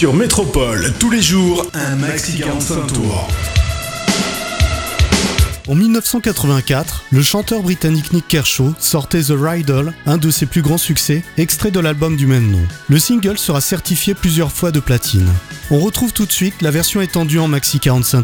sur Métropole, tous les jours, un maxi 45 tours. En 1984, le chanteur britannique Nick Kershaw sortait The Riddle, un de ses plus grands succès, extrait de l'album du même nom. Le single sera certifié plusieurs fois de platine. On retrouve tout de suite la version étendue en maxi 45